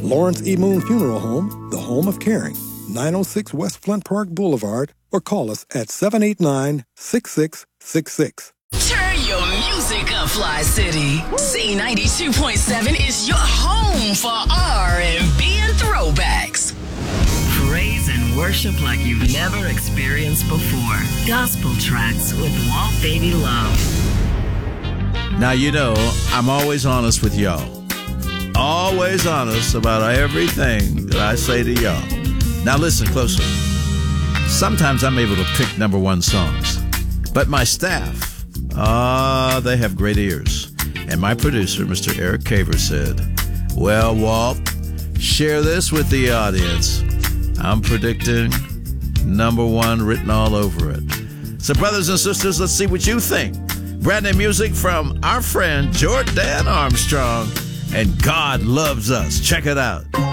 Lawrence E. Moon Funeral Home, the home of caring. 906 West Flint Park Boulevard, or call us at 789-6666. Turn your music up, Fly City. C92.7 is your home for R&B and throwbacks. Praise and worship like you've never experienced before. Gospel tracks with Walt Baby Love. Now, you know, I'm always honest with y'all. Always honest about everything that I say to y'all. Now listen closely. Sometimes I'm able to pick number one songs. But my staff, they have great ears. And my producer, Mr. Eric Caver, said, well, Walt, share this with the audience. I'm predicting number one written all over it. So brothers and sisters, let's see what you think. Brand new music from our friend Jordan Armstrong and God Loves Us. Check it out.